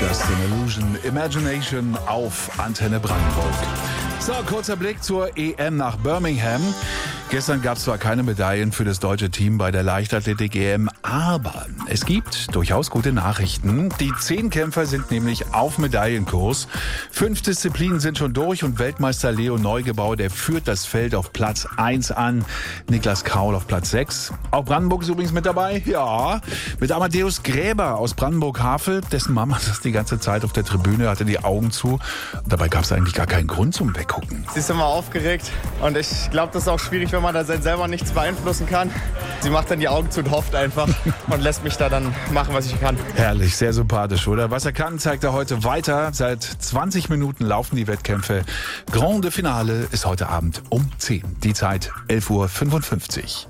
Just an Illusion, Imagination auf Antenne Brandenburg. So, kurzer Blick zur EM nach Birmingham. Gestern gab es zwar keine Medaillen für das deutsche Team bei der Leichtathletik-EM, aber es gibt durchaus gute Nachrichten. Die 10 Kämpfer sind nämlich auf Medaillenkurs. 5 Disziplinen sind schon durch und Weltmeister Leo Neugebauer, der führt das Feld auf Platz 1 an. Niklas Kaul auf Platz 6. Auch Brandenburg ist übrigens mit dabei. Ja, mit Amadeus Gräber aus Brandenburg-Havel. Dessen Mama saß die ganze Zeit auf der Tribüne, hatte die Augen zu. Und dabei gab es eigentlich gar keinen Grund zum Weggucken. Sie ist immer aufgeregt und ich glaube, das ist auch schwierig, wenn man da selber nichts beeinflussen kann. Sie macht dann die Augen zu und hofft einfach und lässt mich da dann machen, was ich kann. Herrlich, sehr sympathisch, oder? Was er kann, zeigt er heute weiter. Seit 20 Minuten laufen die Wettkämpfe. Grande Finale ist heute Abend um 10. Die Zeit 11:55 Uhr.